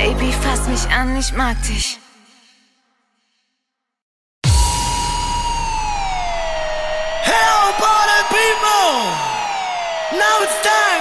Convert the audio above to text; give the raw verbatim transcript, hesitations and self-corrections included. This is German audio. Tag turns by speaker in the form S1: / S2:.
S1: Baby, fass mich an, ich mag dich.
S2: Help all the people! Now it's time!